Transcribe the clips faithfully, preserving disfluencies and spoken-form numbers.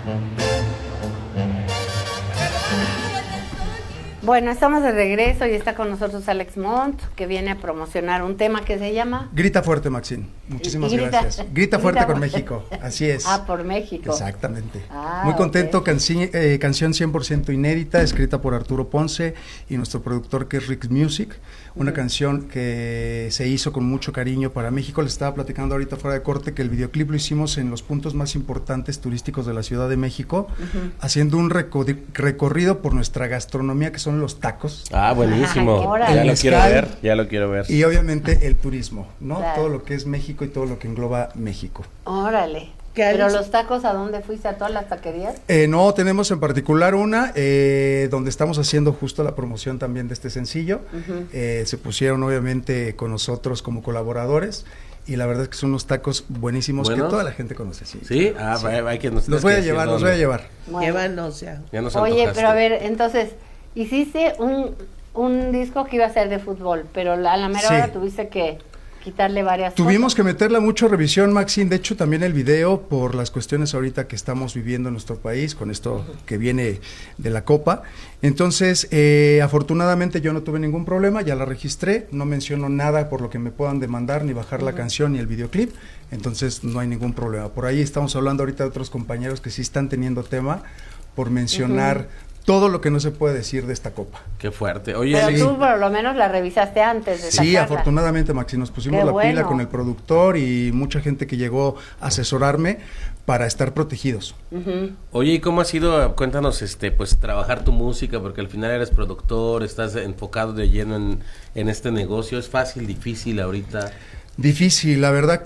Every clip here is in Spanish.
Bueno, estamos de regreso y está con nosotros Alex Mont, que viene a promocionar un tema que se llama... Grita Fuerte, Maxine. Muchísimas grita, gracias. Grita Fuerte grita con fuerte. México, así es. Ah, por México. Exactamente. Ah, Muy contento, okay. canci eh, canción cien por ciento inédita, escrita por Arturo Ponce y nuestro productor que es Rick Music. Una uh-huh. canción que se hizo con mucho cariño para México. Les estaba platicando ahorita fuera de corte que el videoclip lo hicimos en los puntos más importantes turísticos de la Ciudad de México, uh-huh. haciendo un recorrido por nuestra gastronomía, que son los tacos. Ah, buenísimo. Ay, ya lo quiero ver, ya lo quiero ver. Y obviamente el turismo, ¿no? Claro. Todo lo que es México y todo lo que engloba México. Órale. ¿Pero los tacos a dónde fuiste? ¿A todas las taquerías? Eh, no, tenemos en particular una eh, donde estamos haciendo justo la promoción también de este sencillo. Uh-huh. eh, se pusieron obviamente con nosotros como colaboradores y la verdad es que son unos tacos buenísimos ¿Buenos? Que toda la gente conoce. Sí, ¿Sí? Ah, sí. Hay que nos los voy a llevar, los voy a llevar. Bueno. Llévanos ya. ya nos Oye, antojaste. pero a ver, entonces, hiciste un, un disco que iba a ser de fútbol, pero a la mera sí. hora tuviste que... quitarle varias Tuvimos cosas. que meterle mucho revisión, Maxine, de hecho también el video por las cuestiones ahorita que estamos viviendo en nuestro país, con esto uh-huh. que viene de la Copa, entonces eh, afortunadamente yo no tuve ningún problema, ya la registré, no menciono nada por lo que me puedan demandar, ni bajar uh-huh. la canción ni el videoclip, entonces no hay ningún problema. Por ahí estamos hablando ahorita de otros compañeros que sí están teniendo tema por mencionar uh-huh. todo lo que no se puede decir de esta copa. Qué fuerte. Oye, pero sí. tú por lo menos la revisaste antes de Sí, sacarla. afortunadamente, Maxi, nos pusimos Qué la bueno. pila con el productor y mucha gente que llegó a asesorarme para estar protegidos. Uh-huh. Oye, ¿y cómo ha sido, cuéntanos, este, pues, trabajar tu música? Porque al final eres productor, estás enfocado de lleno en, en este negocio. ¿Es fácil, difícil ahorita? Difícil, la verdad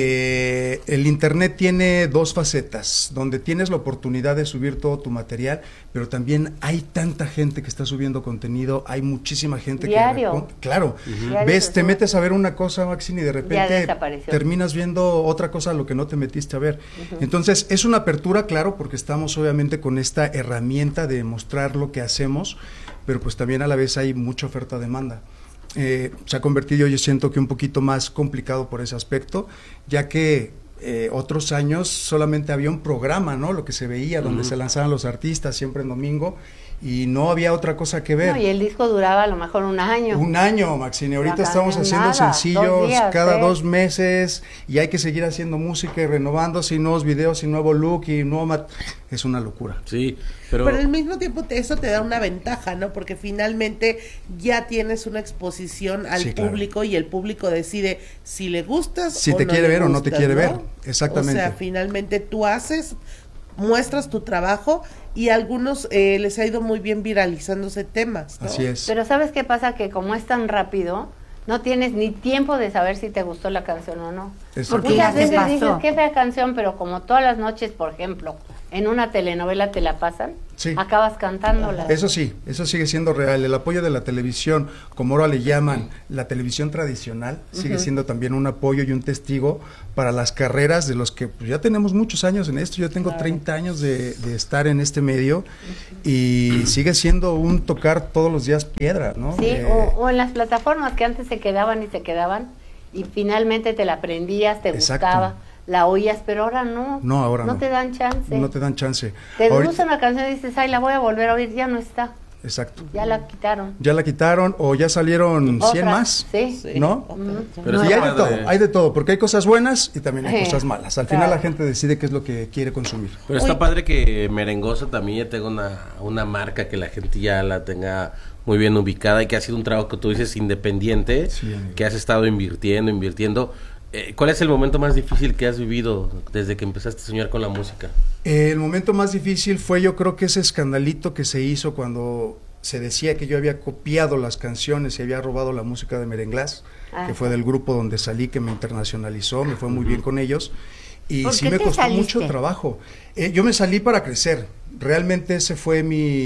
que el internet tiene dos facetas, donde tienes la oportunidad de subir todo tu material, pero también hay tanta gente que está subiendo contenido, hay muchísima gente Diario. que... Claro, uh-huh. Diario ves, te metes a ver una cosa, Maxine, y de repente terminas viendo otra cosa a lo que no te metiste a ver. Uh-huh. Entonces, es una apertura, claro, porque estamos obviamente con esta herramienta de mostrar lo que hacemos, pero pues también a la vez hay mucha oferta-demanda. Eh, se ha convertido, yo siento que un poquito más complicado por ese aspecto, ya que eh, otros años solamente había un programa, ¿no? Lo que se veía, uh-huh. donde se lanzaban los artistas siempre en domingo y no había otra cosa que ver. No, y el disco duraba a lo mejor un año. Un año, Maxine. Ahorita no estamos haciendo nada, sencillos dos días, cada ¿eh? dos meses y hay que seguir haciendo música y renovándose y nuevos videos y nuevo look y nuevo mat... Es una locura. Sí, pero... Pero al mismo tiempo te, eso te da una ventaja, ¿no? Porque finalmente ya tienes una exposición al sí, claro. público y el público decide si le gustas si o te no quiere le ver gustas, o no te quiere ¿no? ver. Exactamente. O sea, finalmente tú haces, muestras tu trabajo y a algunos eh, les ha ido muy bien viralizándose temas, ¿no? Así es. Pero ¿sabes qué pasa? Que como es tan rápido, no tienes ni tiempo de saber si te gustó la canción o no. Porque muchas veces dices, qué fea canción, pero como todas las noches, por ejemplo, en una telenovela te la pasan, sí. acabas cantándola. Eso sí, eso sigue siendo real. El apoyo de la televisión, como ahora le llaman, la televisión tradicional, uh-huh. sigue siendo también un apoyo y un testigo para las carreras de los que pues, ya tenemos muchos años en esto. Yo tengo claro. treinta años de, de estar en este medio uh-huh. y sigue siendo un tocar todos los días piedra, ¿no? Sí, eh, o, o en las plataformas que antes se quedaban y se quedaban y finalmente te la aprendías, te exacto. gustaba. La oías, pero ahora no. No, ahora no. No te dan chance. No te dan chance. Te Ahorita... gusta una canción y dices, ay, la voy a volver a oír, ya no está. Exacto. Ya la quitaron. Ya la quitaron o ya salieron ¿Otra? cien más. Sí. ¿No? Uh-huh. Pero y sí hay de todo, hay de todo, porque hay cosas buenas y también hay eh, cosas malas. Al claro. final la gente decide qué es lo que quiere consumir. Pero está Uy. padre que Merengoso también ya tenga una, una marca que la gente ya la tenga muy bien ubicada y que ha sido un trabajo que tú dices independiente, sí, que has estado invirtiendo, invirtiendo. Eh, ¿Cuál es el momento más difícil que has vivido desde que empezaste a soñar con la música? Eh, el momento más difícil fue, yo creo que ese escandalito que se hizo cuando se decía que yo había copiado las canciones y había robado la música de Merenglás, ah, que fue del grupo donde salí, que me internacionalizó, me fue muy uh-huh. bien con ellos. Y sí me costó saliste? mucho trabajo. Eh, yo me salí para crecer. Realmente ese fue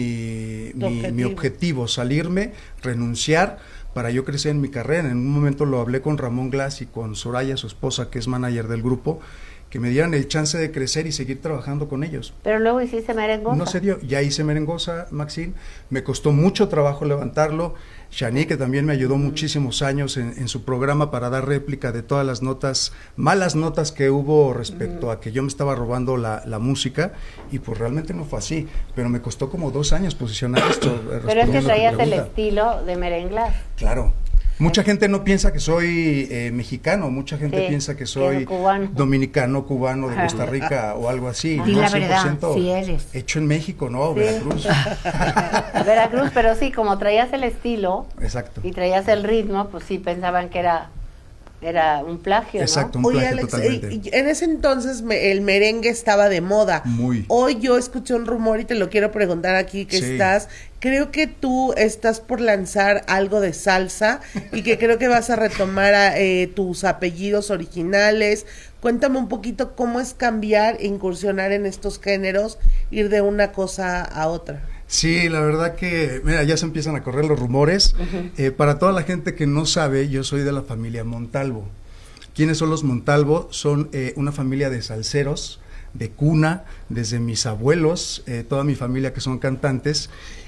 mi, mi, objetivo. mi objetivo, salirme, renunciar, para yo crecer en mi carrera. En un momento lo hablé con Ramón Glass y con Soraya, su esposa, que es manager del grupo, que me dieran el chance de crecer y seguir trabajando con ellos. Pero luego hiciste Merengosa. No se dio, ya hice Merengosa, Maxine, me costó mucho trabajo levantarlo. Shani, que también me ayudó muchísimos años en, en su programa para dar réplica de todas las notas, malas notas que hubo respecto uh-huh. a que yo me estaba robando la, la música, y pues realmente no fue así, pero me costó como dos años posicionar esto. Pero es que traías el estilo de Merenglás. Claro. Mucha gente no piensa que soy eh, mexicano, mucha gente sí, piensa que soy que dominicano, cubano, de Costa Rica o algo así. Sí, no, la verdad, sí eres. Hecho en México, ¿no? Sí. Veracruz. Veracruz, pero sí, como traías el estilo. Exacto. Y traías el ritmo, pues sí pensaban que era... Era un plagio, Exacto, ¿no? un plagio. Oye, Alex, totalmente. en ese entonces me, el merengue estaba de moda. Muy. Hoy yo escuché un rumor y te lo quiero preguntar aquí que sí. estás. Creo que tú estás por lanzar algo de salsa y que creo que vas a retomar a, eh, tus apellidos originales. Cuéntame un poquito cómo es cambiar e incursionar en estos géneros, ir de una cosa a otra. Sí, la verdad que, mira, ya se empiezan a correr los rumores. Uh-huh. Eh, para toda la gente que no sabe, yo soy de la familia Montalvo. ¿Quiénes son los Montalvo? Son eh, una familia de salseros, de cuna, desde mis abuelos, eh, toda mi familia que son cantantes.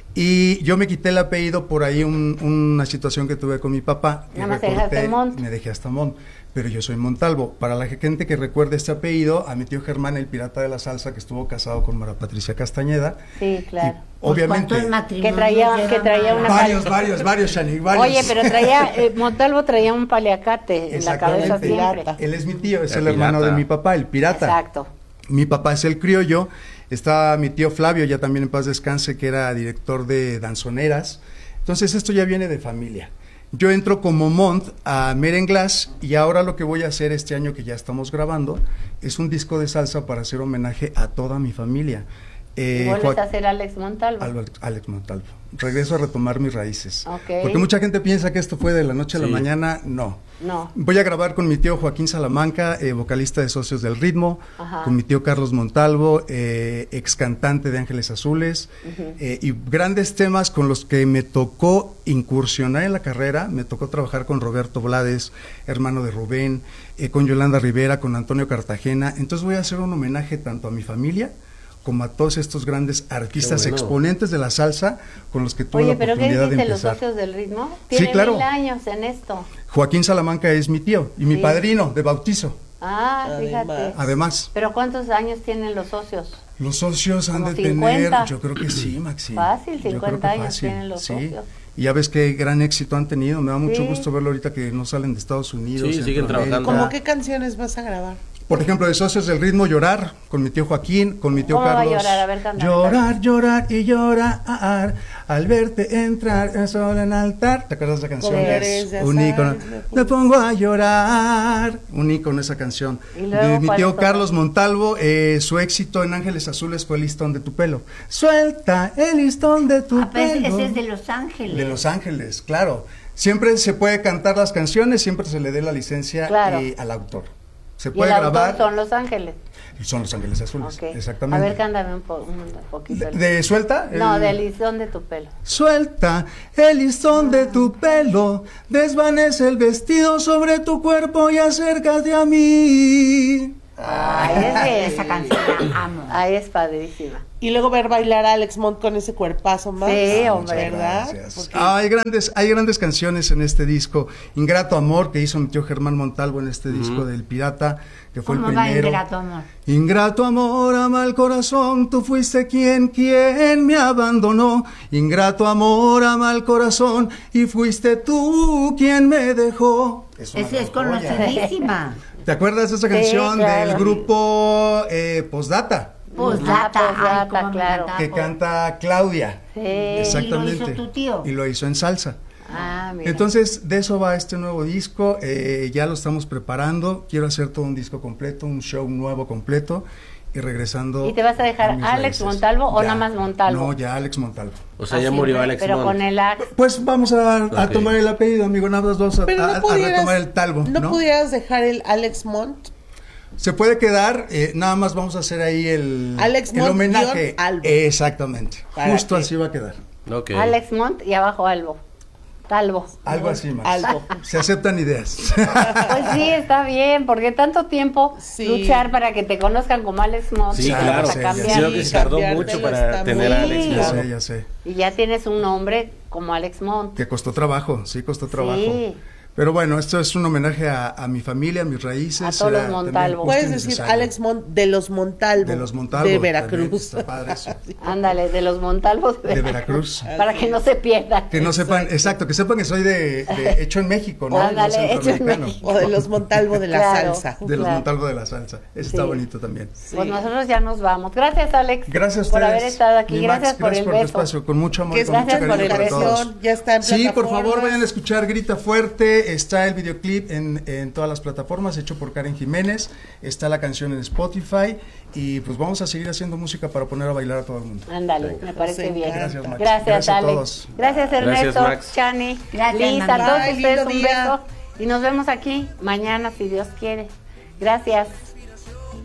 Y yo me quité el apellido por ahí un, una situación que tuve con mi papá. Nada más te dejaste Mont. Me dejé hasta Mont, pero yo soy Montalvo. Para la gente que recuerde este apellido, a mi tío Germán, el pirata de la salsa, que estuvo casado con María Patricia Castañeda. Sí, claro. Obviamente. Que traía, que traía una varios, pal... varios, varios, Shani, varios. Oye, pero traía, eh, Montalvo traía un paliacate en la cabeza siempre. Él es mi tío, es el, el hermano de mi papá, el pirata. Exacto. Mi papá es el criollo. Está mi tío Flavio, ya también en paz descanse, que era director de danzoneras. Entonces esto ya viene de familia. Yo entro como Mont a Merenglás, y ahora lo que voy a hacer este año que ya estamos grabando es un disco de salsa para hacer homenaje a toda mi familia. Eh, ¿Y vuelves a hacer Alex Montalvo? Alex, Alex Montalvo. Regreso a retomar mis raíces. Okay. Porque mucha gente piensa que esto fue de la noche a sí. la mañana. No. No. Voy a grabar con mi tío Joaquín Salamanca, eh, vocalista de Socios del Ritmo, Ajá. con mi tío Carlos Montalvo, eh, ex cantante de Ángeles Azules, uh-huh. eh, y grandes temas con los que me tocó incursionar en la carrera. Me tocó trabajar con Roberto Blades, hermano de Rubén, eh, con Yolanda Rivera, con Antonio Cartagena. Entonces voy a hacer un homenaje tanto a mi familia como a todos estos grandes artistas bueno. exponentes de la salsa con los que tuve Oye, la oportunidad de empezar. Oye, ¿pero qué dices, los Socios del Ritmo? Tiene sí, claro. mil años en esto. Joaquín Salamanca es mi tío y sí. mi padrino de bautizo. Ah, fíjate. Además. Además. ¿Pero cuántos años tienen los socios? Los socios han de cincuenta. Tener, yo creo que sí, Maxi. Fácil, cincuenta años fácil. Tienen los sí. socios. Y ya ves qué gran éxito han tenido. Me da mucho sí. gusto verlo ahorita que no salen de Estados Unidos. Sí, siguen trabajando. ¿Cómo qué canciones vas a grabar? Por ejemplo, de Socios del Ritmo, Llorar, con mi tío Joaquín, con mi tío ¿Cómo Carlos. Va a llorar? A ver, canta, llorar, canta. llorar y llorar, al verte entrar solo en altar. ¿Te acuerdas de esa canción? Es un ícono. Me pongo a llorar. Un ícono esa canción. De mi tío Carlos Montalvo, eh, su éxito en Ángeles Azules fue El listón de tu pelo. Suelta el listón de tu ah, pues pelo. Ese es de Los Ángeles. De Los Ángeles, claro. Siempre se puede cantar las canciones, siempre se le dé la licencia claro. y, al autor. Se puede y el grabar. autor son Los Ángeles. Son Los Ángeles Azules, okay. exactamente. A ver, cántame un, po un poquito. ¿De, de suelta? No, el... del listón de tu pelo. Suelta el listón ah. de tu pelo, desvanece el vestido sobre tu cuerpo y acércate a mí. Ay, es de esa canción la amo. Ay, es padrísima. Y luego ver bailar a Alex Mont con ese cuerpazo más. Sí, hombre, ¿verdad? Porque... Ah, hay grandes, hay grandes canciones en este disco. Ingrato Amor, que hizo mi tío Germán Montalvo en este uh-huh. disco del Pirata, que fue el primero. Ingrato Amor. Ingrato amor, ama el corazón, tú fuiste quien, quien me abandonó. Ingrato amor, ama el corazón, y fuiste tú quien me dejó. Esa es conocidísima. ¿Te acuerdas de esa canción sí, claro. del grupo eh, Postdata? Postdata, ah, Postdata, claro. Que canta Claudia. Sí. Exactamente. Y lo hizo tu tío. Y lo hizo en salsa. Ah, mira. Entonces, de eso va este nuevo disco. Eh, ya lo estamos preparando. Quiero hacer todo un disco completo, un show nuevo completo. Y regresando. ¿Y te vas a dejar a Alex raíces. Montalvo o ya, nada más Montalvo? No, ya Alex Montalvo. O sea, ya murió Alex Pero Montalvo. con el Ax. Pues vamos a, a okay. tomar el apellido, amigo. Nada más vamos a, no a, a retomar el Talvo. ¿No, ¿no? pudieras dejar el Alex Mont? Se puede quedar, eh, nada más vamos a hacer ahí el, Alex el Mont homenaje. Albo. Exactamente. ¿Para Justo qué? así va a quedar. Okay. Alex Mont y abajo Albo. Talvo. Algo así, Max. Algo. Se aceptan ideas. Pues sí, está bien, porque tanto tiempo sí. luchar para que te conozcan como Alex Mont. Sí, claro. Sé, creo que se tardó mucho para tener a Alex Mont. Ya sé, ya sé. Y ya tienes un nombre como Alex Mont. Que costó trabajo, sí, costó trabajo. Sí. Pero bueno, esto es un homenaje a, a mi familia, a mis raíces. A todos los Montalvo. Puedes decir necesario. Alex Mont de los Montalvo. De los Montalvo. De Veracruz. Está padre eso. Ándale, de los Montalvo de, de Veracruz. Para que no se pierdan. Que no sepan, exacto, exacto que sepan que soy de, de hecho en México, ¿no? Ándale, hecho en México. O de los Montalvo de la claro, salsa. De los Montalvo de la salsa. Eso sí. Está bonito también. Sí. Pues nosotros ya nos vamos. Gracias, Alex. Gracias por haber estado aquí. Gracias, Max, por gracias el por beso. Tu espacio. Con mucho amor, con gracias mucho cariño por el para todos. beso. Ya está en Sí, por favor, vayan a escuchar Grita Fuerte. Está el videoclip en, en todas las plataformas, hecho por Karen Jiménez. Está la canción en Spotify. Y pues vamos a seguir haciendo música para poner a bailar a todo el mundo. Ándale, Venga. me parece sí, bien. Gracias, Max. Gracias, gracias Alex. A todos. Gracias, Ernesto, gracias, Chani, gracias, Liz, a todos Ay, ustedes un día. beso. Y nos vemos aquí mañana, si Dios quiere. Gracias.